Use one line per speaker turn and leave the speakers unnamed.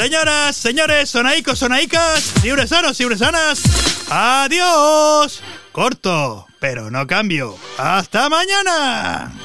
Señoras, señores, sonaicos, sonaicas, ciuresanos, ciuresanas, adiós. Corto, pero no cambio. ¡Hasta mañana!